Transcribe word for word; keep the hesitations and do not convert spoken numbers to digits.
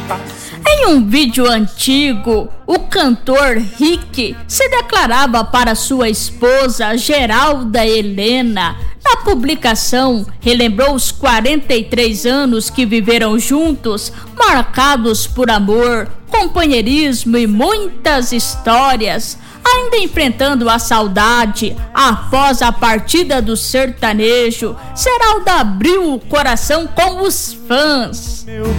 Em um vídeo antigo, o cantor Rick se declarava para sua esposa Geralda Helena. Na publicação, relembrou os quarenta e três anos que viveram juntos, marcados por amor, companheirismo e muitas histórias. Ainda enfrentando a saudade após a partida do sertanejo, Geralda abriu o coração com os fãs.